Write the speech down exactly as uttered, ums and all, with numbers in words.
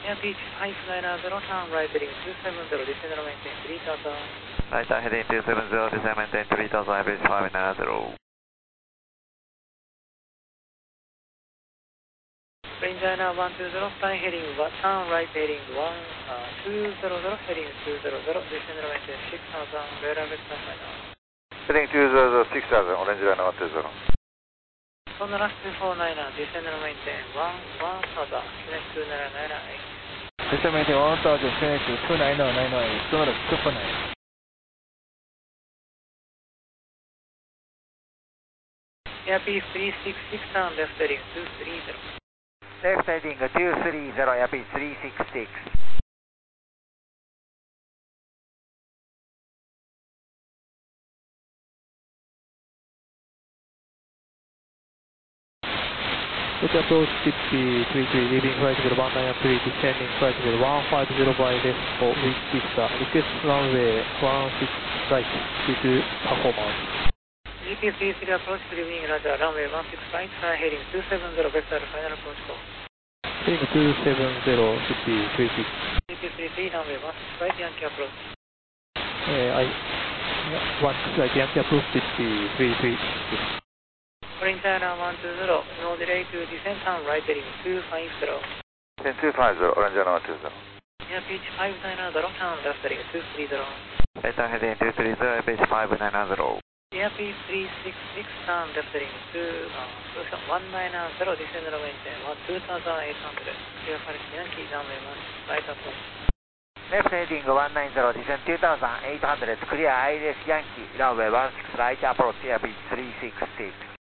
Air Beach five nine zero, turn right heading two seven zero, descend and maintain three thousand. Right heading two seven zero, descend and maintain three thousand, Air Beach five nine zero. Ranger one two zero, turn heading, turn right heading one two zero zero, heading two zero zero, descend and maintain six thousand, rear vector final. Heading two zero zero, six thousand, orange line one two zero. Sonora two four nine, descend and maintain one one thousand, finish two nine nine eight. Descend and maintain one thousand, finish two nine nine eight, Sonora two four nine. Air Beach three six six, turn left heading two three zero. Left heading two three zero, Air Beach three six six. With approach sixty three three, leaving flight level one nine three, descending flight level one five zero by left for weak vista, request runway one six right, due to performance. G P S three three approach to leaving radar runway one six right, turn heading two seven zero, vector final approach call. Heading two seven zero, sixty three six. G P S three three, runway one six right, Yankee approach. Uh, I, one six right, Yankee approach sixty three three six. Orange China one two zero, no delay to descent, turn right heading two five zero. Heading two five zero, orange line one two zero. Air Beach five nine zero, turn left heading two three zero. Right heading two three zero, Air Beach five nine zero. Air Beach three six six, turn left heading two one nine zero, descend and maintain two thousand eight hundred. Clear for Yankee, runway one six right approach. Left heading one nine zero, descend two thousand eight hundred, clear I L S Yankee, runway one six right approach, Air Beach three six six.